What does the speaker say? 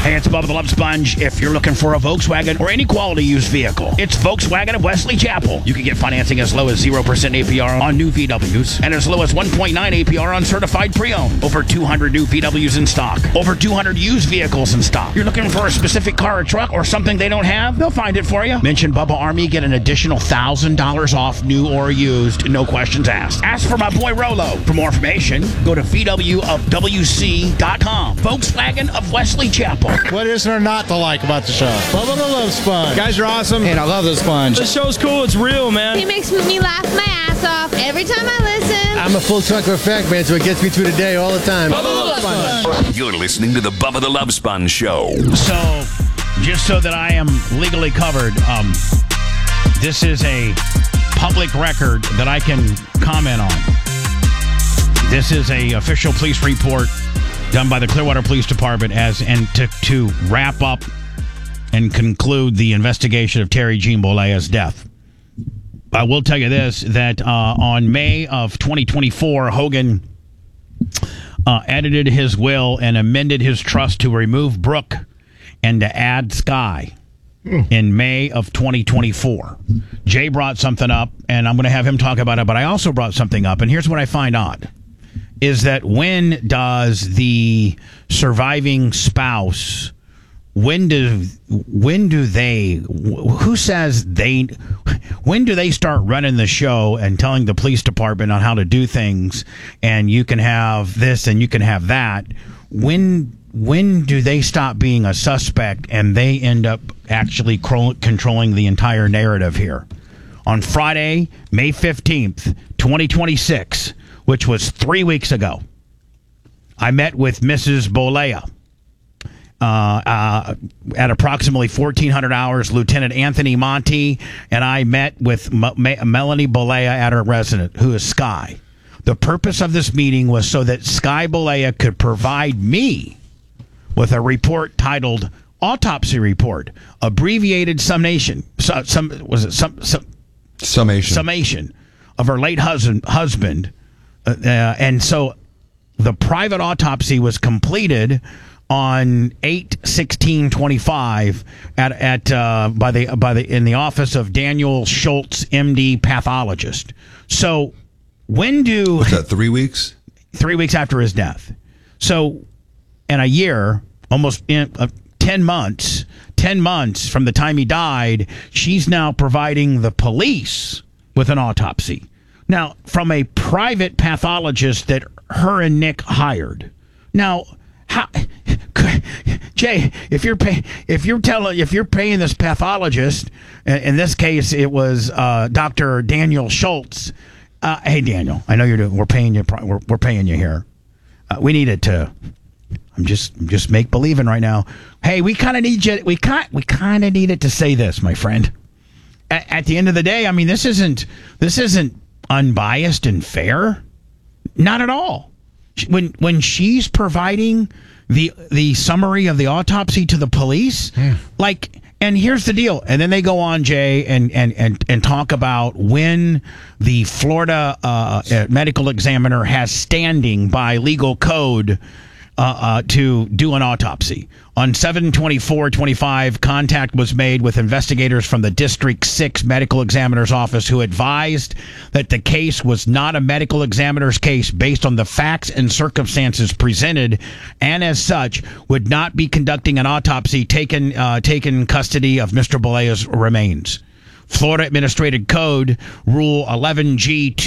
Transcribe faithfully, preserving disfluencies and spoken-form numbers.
Hey, it's Bubba the Love Sponge. If you're looking for a Volkswagen or any quality used vehicle, it's Volkswagen of Wesley Chapel. You can get financing as low as zero percent A P R on new V Ws and as low as one point nine A P R on certified pre-owned. Over two hundred new V Ws in stock. Over two hundred used vehicles in stock. You're looking for a specific car or truck or something they don't have? They'll find it for you. Mention Bubba Army, get an additional one thousand dollars off new or used. No questions asked. Ask for my boy Rolo. For more information, go to V W of W C dot com. Volkswagen of Wesley Chapel. What is there not to like about the show? Bubba the Love Sponge. Guys are awesome. And I love the sponge. The show's cool. It's real, man. He makes me laugh my ass off every time I listen. I'm a full truck of fact, man, so it gets me through the day all the time. Bubba the Love Sponge. You're listening to the Bubba the Love Sponge Show. So, just so that I am legally covered, um, this is a public record that I can comment on. This is a official police report done by the Clearwater Police Department as and to, to wrap up and conclude the investigation of Terry Jean Bolea's death. I will tell you this, that uh, on May of twenty twenty-four, Hogan uh, edited his will and amended his trust to remove Brooke and to add Sky in May of twenty twenty-four. Jay brought something up, and I'm going to have him talk about it, but I also brought something up, and here's what I find odd. Is that when does the surviving spouse, when do when do they, who says they, when do they start running the show and telling the police department on how to do things, and you can have this and you can have that? When when do they stop being a suspect and they end up actually cro- controlling the entire narrative here? On Friday, May fifteenth, twenty twenty-six, which was three weeks ago, I met with Missus Bolea. Uh, uh, at approximately fourteen hundred hours, Lieutenant Anthony Monti and I met with M- M- Melanie Bolea at her residence, who is Sky. The purpose of this meeting was so that Sky Bolea could provide me with a report titled Autopsy Report, abbreviated summation. Su- some was it some, some summation summation of her late husband husband. Uh, and so the private autopsy was completed on eight sixteen twenty-five at at uh, by the by the in the office of Daniel Schultz, M D, pathologist. So when do what's that? Three weeks. Three weeks after his death. So in a year, almost in, uh, ten months, ten months from the time he died, she's now providing the police with an autopsy. Now, from a private pathologist that her and Nick hired. Now, how, Jay, if you're pay, if you're telling if you're paying this pathologist, in this case it was uh, Doctor Daniel Schultz. Uh, hey, Daniel, I know you're doing. We're paying you. We're, we're paying you here. Uh, we needed to. I'm just I'm just make believing right now. Hey, we kind of need you. We kind we kind of needed to say this, my friend. At, at the end of the day, I mean, this isn't this isn't. unbiased and fair? Not at all. When when she's providing the the summary of the autopsy to the police, yeah. like, and here's the deal. And then they go on, Jay, and and and, and talk about when the Florida uh, medical examiner has standing by legal code uh, uh, to do an autopsy. On seven twenty-four twenty-five, contact was made with investigators from the District six Medical Examiner's Office who advised that the case was not a medical examiner's case based on the facts and circumstances presented, and as such, would not be conducting an autopsy taken, uh, taken custody of Mister Bolea's remains. Florida Administrative Code Rule eleven G two